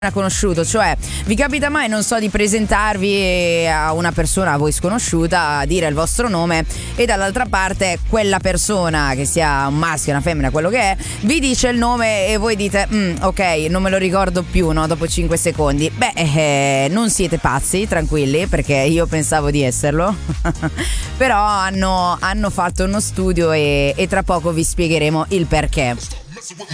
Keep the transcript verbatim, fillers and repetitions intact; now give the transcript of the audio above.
conosciuto, cioè vi capita mai, non so, di presentarvi a una persona a voi sconosciuta, a dire il vostro nome e dall'altra parte quella persona, che sia un maschio, una femmina, quello che è, vi dice il nome e voi dite mm, ok, non me lo ricordo più, no? Dopo cinque secondi. Beh, eh, non siete pazzi, tranquilli, perché io pensavo di esserlo però hanno, hanno fatto uno studio e, e tra poco vi spiegheremo il perché.